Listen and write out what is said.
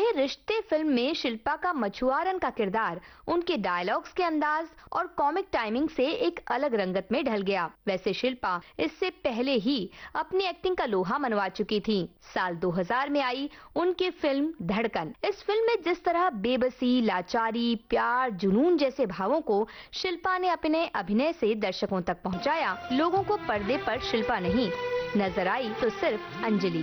ये रिश्ते फिल्म में शिल्पा का मछुआरन का किरदार उनके डायलॉग्स के अंदाज और कॉमिक टाइमिंग से एक अलग रंगत में ढल गया। वैसे शिल्पा इससे पहले ही अपनी एक्टिंग का लोहा मनवा चुकी थी। साल 2000 में आई उनकी फिल्म धड़कन। इस फिल्म में जिस तरह बेबसी, लाचारी, प्यार, जुनून जैसे भावों को शिल्पा ने अपने अभिनय से दर्शकों तक पहुंचाया, लोगों को पर्दे पर शिल्पा नहीं नजर आई तो सिर्फ अंजलि।